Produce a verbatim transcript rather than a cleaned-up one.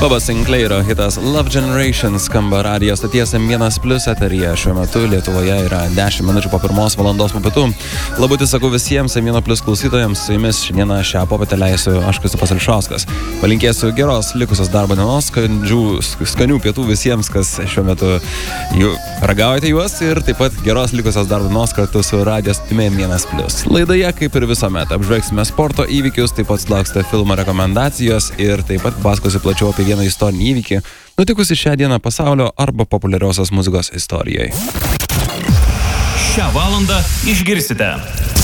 Bobas Sinclairo hitas Love Generation skamba radijo stoties M vienas plius eteryje. Šiuo metu Lietuvoje yra dešimt minučių po pirmos valandos po pietų. Labutį sakau visiems M vienas plius klausytojams, su jumis šiandieną šią popietę leisiu aš Kristupas Ališauskas. Palinkėsiu geros likusios darbo dienos, skanių, skanių pietų visiems, kas šiuo metu jų ragaujate juos, ir taip pat geros likusios darbo dienos kartu su radijos stotimi M vienas plius. Laidoje, kaip ir visuomet, apžvelgsime sporto įvykius, taip pat sulauksite filmo rekomendacijos ir taip pat pasakosiu plačiau apie vieną istorinį įvykį, nutikusi šią dieną pasaulio arba populiariosios muzikos istorijai. Šią valandą išgirsite.